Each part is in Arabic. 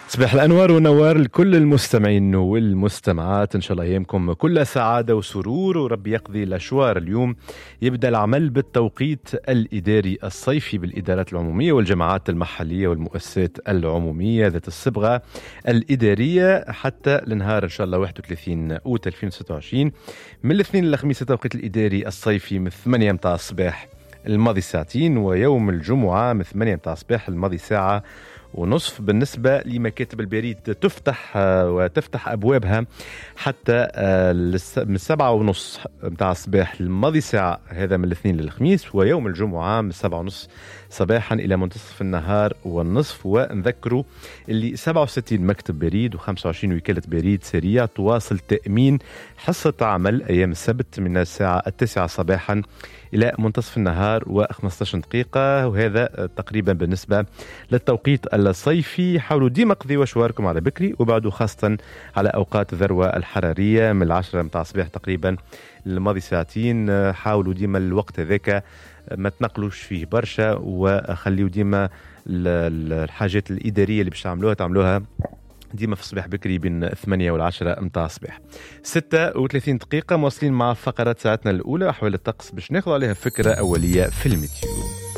صباح الأنوار والنوار لكل المستمعين والمستمعات. إن شاء الله أيامكم كلها سعادة وسرور وربي يقضي الأشوار. اليوم يبدأ العمل بالتوقيت الإداري الصيفي بالإدارات العمومية والجماعات المحلية والمؤسسات العمومية ذات الصبغة الإدارية حتى لنهار إن شاء الله 31 أوت 2026 من الاثنين للخميس. التوقيت الإداري الصيفي من 8 متاع الصباح الماضي ساعتين، ويوم الجمعة من 8 متاع الصباح الماضي ساعة ونصف. بالنسبة لمكاتب البريد تفتح وتفتح أبوابها حتى من 7:30 متاع الصباح الماضي ساعة، هذا من الاثنين للخميس، ويوم الجمعة من 7:30 صباحا إلى منتصف النهار والنصف. ونذكروا اللي 67 مكتب بريد و25 وكالة بريد سريع تواصل تأمين حصة عمل أيام السبت من الساعة 9 صباحا إلى منتصف النهار و15 دقيقة، وهذا تقريبا بالنسبة للتوقيت الصيفي. حاولوا ديما قضيوا شواركم على بكري، وبعدوا خاصة على أوقات الذروة الحرارية من 10 متاع الصباح تقريبا الماضي ساعتين. حاولوا ديما الوقت هذاك ما تنقلوش فيه برشا، وخليوا ديما الحاجات الإدارية اللي باش تعملوها ديما في الصباح بكري بين 8 و10 متاع الصباح. 36 دقيقة مواصلين مع فقرات ساعتنا الأولى أحوال الطقس باش ناخذ عليها فكرة أولية في الميتيو.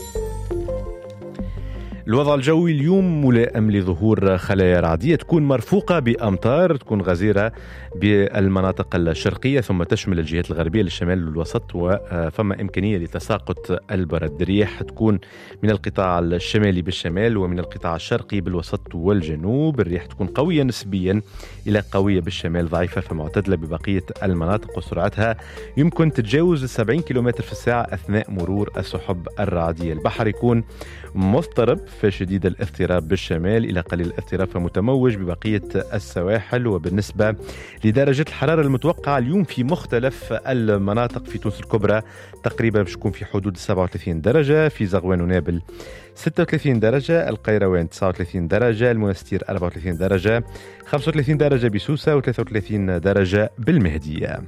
الوضع الجوي اليوم ملائم لظهور خلايا رعدية تكون مرفوقة بأمطار تكون غزيرة بالمناطق الشرقية ثم تشمل الجهات الغربية للشمال والوسط، وفما إمكانية لتساقط البرد. الرياح تكون من القطاع الشمالي بالشمال ومن القطاع الشرقي بالوسط والجنوب. الرياح تكون قوية نسبيا إلى قوية بالشمال، ضعيفة فمعتدلة ببقية المناطق، وسرعتها يمكن تتجاوز 70 كم في الساعة أثناء مرور السحب الرعدية. البحر يكون مضطرب فشديد الاضطراب بالشمال إلى قليل الاضطراب فمتموج ببقية السواحل. وبالنسبة لدرجة الحرارة المتوقعة اليوم في مختلف المناطق في تونس الكبرى تقريبا باش تكون في حدود 37 درجة، في زغوان ونابل 36 درجة، القيروان 39 درجة، المنستير 34 درجة، 35 درجة بسوسة و33 درجة بالمهدية.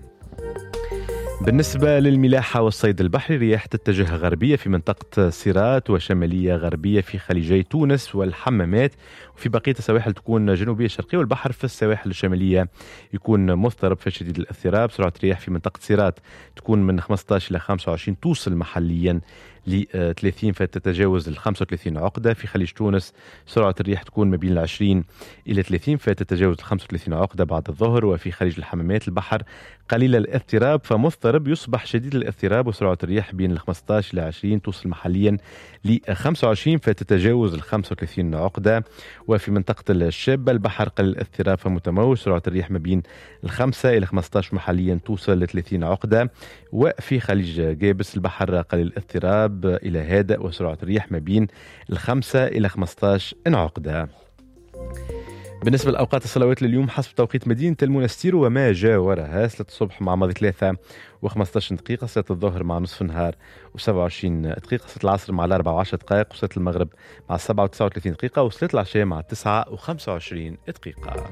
بالنسبة للملاحة والصيد البحري رياح تتجه غربية في منطقة صيرات وشمالية غربية في خليجي تونس والحمامات، وفي بقية السواحل تكون جنوبية شرقية، والبحر في السواحل الشمالية يكون مضطرب فشديد الاضطراب. سرعة الرياح في منطقة صيرات تكون من 15 إلى 25، توصل محليا ل 30 فتتجاوز ال 35 عقدة. في خليج تونس سرعة الرياح تكون ما بين 20 إلى 30 فتتجاوز ال 35 عقدة بعد الظهر. وفي خليج الحمامات البحر قليل الاضطراب فمضطرب يصبح شديد الاضطراب، وسرعة الرياح بين ال 15 إلى 20 توصل محليا ل 25 فتتجاوز ال 35 عقدة. وفي منطقة الشابة البحر قليل الاضطراب فمتموج، سرعة الرياح ما بين ال 5 إلى 15 محليا توصل ل 30 عقدة. وفي خليج جابس البحر قليل الاضطراب إلى هادئ، وسرعة الرياح ما بين ال 5 إلى 15 عقدة. بالنسبة لأوقات الصلوات لليوم حسب توقيت مدينة المنستير وما جاورها، صلاة الصبح مع ماضي 3 و15 دقيقة، صلاة الظهر مع نصف النهار و27 دقيقة، صلاة العصر مع 4 و10 دقائق، وصلاة المغرب مع 7 و39 دقيقة، وصلاة العشاء مع 9 و25 دقيقة.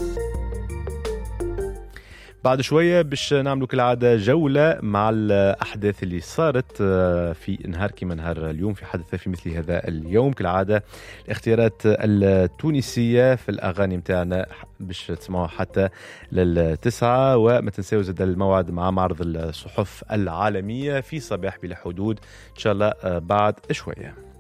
بعد شوية باش نعملوا كالعادة جولة مع الأحداث اللي صارت في نهار كما نهار اليوم في حدث في مثل هذا اليوم. كالعادة الاختيارات التونسية في الأغاني متاعنا باش تسمعوا حتى لل9، وما تنسوا زاد الموعد مع معرض الصحف العالمية في صباح بلا حدود إن شاء الله بعد شوية.